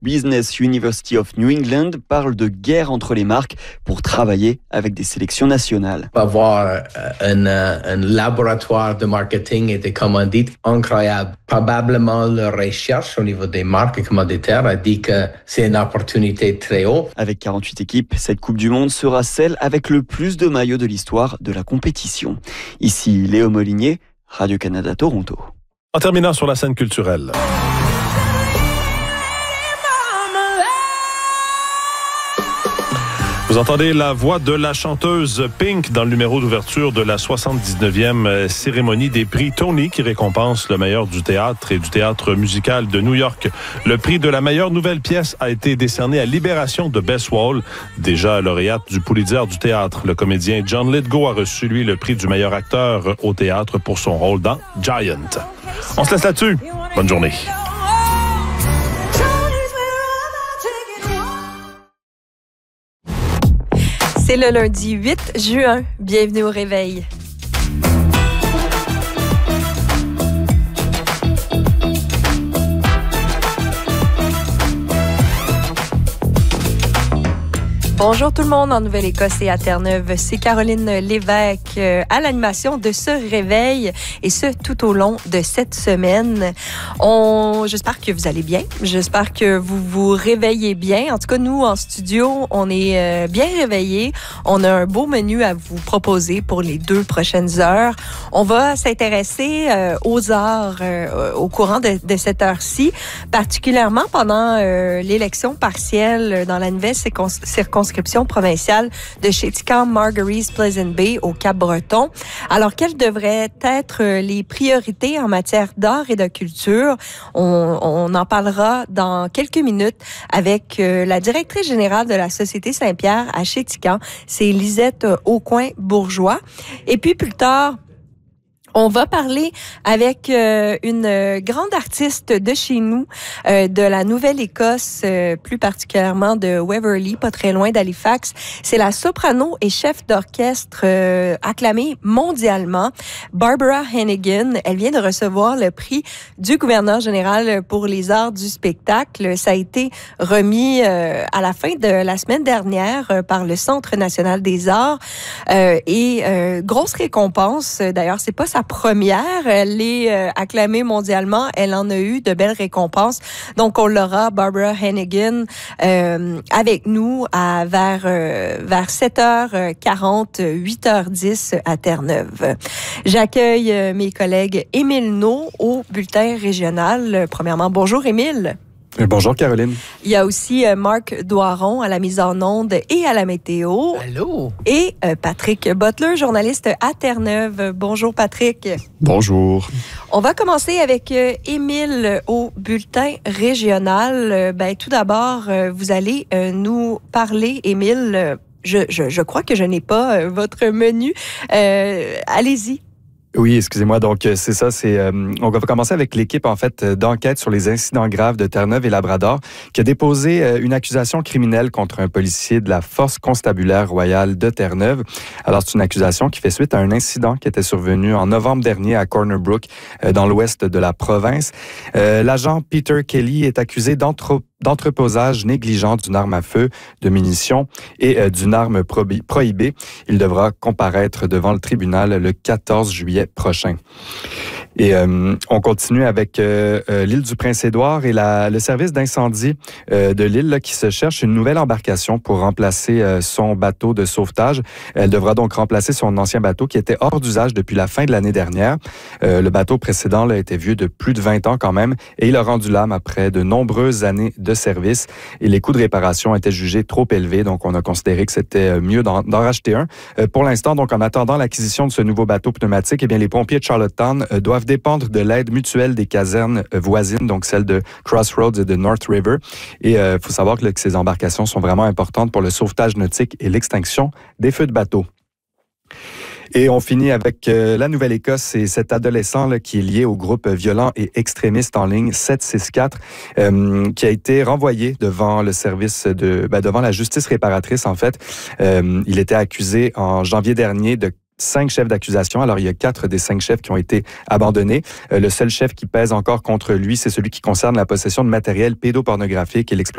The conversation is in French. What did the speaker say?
Business University of New England parle de guerre entre les marques pour travailler avec des sélections nationales. Avoir un laboratoire de marketing et de commandites incroyable. Probablement la recherche au niveau des marques commanditaires a dit que c'est une opportunité très haute. Avec 48 équipes, cette Coupe du Monde sera celle avec le plus de maillots de l'histoire de la compétition. Ici Léo Molinier, Radio-Canada Toronto. En terminant sur la scène culturelle. Vous entendez la voix de la chanteuse Pink dans le numéro d'ouverture de la 79e cérémonie des prix Tony qui récompense le meilleur du théâtre et du théâtre musical de New York. Le prix de la meilleure nouvelle pièce a été décerné à Libération de Bess Wall, déjà lauréate du Pulitzer du théâtre. Le comédien John Lithgow a reçu, lui, le prix du meilleur acteur au théâtre pour son rôle dans Giant. On se laisse là-dessus. Bonne journée. C'est le lundi 8 juin. Bienvenue au réveil. Bonjour tout le monde en Nouvelle-Écosse et à Terre-Neuve. C'est Caroline Lévesque à l'animation de ce réveil et ce tout au long de cette semaine. J'espère que vous allez bien. J'espère que vous vous réveillez bien. En tout cas, nous, en studio, on est bien réveillés. On a un beau menu à vous proposer pour les 2 prochaines heures. On va s'intéresser aux arts au courant de cette heure-ci, particulièrement pendant l'élection partielle dans la nouvelle circonscription provinciale de Chéticamp, Margaries, Pleasant Bay au Cap-Breton. Alors, quelles devraient être les priorités en matière d'art et de culture? On en parlera dans quelques minutes avec la directrice générale de la Société Saint-Pierre à Chéticamp. C'est Lisette Aucoin-Bourgeois. Et puis, plus tard, on va parler avec une grande artiste de chez nous, de la Nouvelle-Écosse, plus particulièrement de Waverley, pas très loin d'Halifax. C'est la soprano et chef d'orchestre acclamée mondialement, Barbara Hannigan. Elle vient de recevoir le prix du gouverneur général pour les arts du spectacle. Ça a été remis à la fin de la semaine dernière par le Centre national des arts. Grosse récompense. D'ailleurs, c'est pas sa première. Elle est acclamée mondialement. Elle en a eu de belles récompenses. Donc, on l'aura, Barbara Hannigan, avec nous vers 7h40, 8h10 à Terre-Neuve. J'accueille mes collègues Émile Naud au bulletin régional. Premièrement, bonjour Émile. Bonjour Caroline. Il y a aussi Marc Doiron à la mise en onde et à la météo. Allô. Et Patrick Butler, journaliste à Terre-Neuve. Bonjour Patrick. Bonjour. On va commencer avec Émile au bulletin régional. Tout d'abord, vous allez nous parler, Émile. Je crois que je n'ai pas votre menu. Allez-y. Oui, excusez-moi. Donc, c'est ça. On va commencer avec l'équipe, en fait, d'enquête sur les incidents graves de Terre-Neuve et Labrador, qui a déposé une accusation criminelle contre un policier de la Force constabulaire royale de Terre-Neuve. Alors, c'est une accusation qui fait suite à un incident qui était survenu en novembre dernier à Corner Brook, dans l'ouest de la province. L'agent Peter Kelly est accusé d'entreposage négligent d'une arme à feu, de munitions et d'une arme prohibée. Il devra comparaître devant le tribunal le 14 juillet prochain. Et on continue avec l'île du Prince-Édouard et le service d'incendie de l'île qui se cherche une nouvelle embarcation pour remplacer son bateau de sauvetage. Elle devra donc remplacer son ancien bateau qui était hors d'usage depuis la fin de l'année dernière. Le bateau précédent était vieux de plus de 20 ans quand même et il a rendu l'âme après de nombreuses années de service. Et les coûts de réparation étaient jugés trop élevés, donc on a considéré que c'était mieux d'en racheter un. Pour l'instant, donc en attendant l'acquisition de ce nouveau bateau pneumatique, eh bien les pompiers de Charlottetown doivent dépendre de l'aide mutuelle des casernes voisines, donc celles de Crossroads et de North River. Et il faut savoir que ces embarcations sont vraiment importantes pour le sauvetage nautique et l'extinction des feux de bateau. Et on finit avec la Nouvelle-Écosse et cet adolescent qui est lié au groupe violent et extrémiste en ligne 764 qui a été renvoyé devant le service devant la justice réparatrice en fait. Il était accusé en janvier dernier de 5 chefs d'accusation. Alors, il y a 4 des 5 chefs qui ont été abandonnés. Le seul chef qui pèse encore contre lui, c'est celui qui concerne la possession de matériel pédopornographique et l'exploitation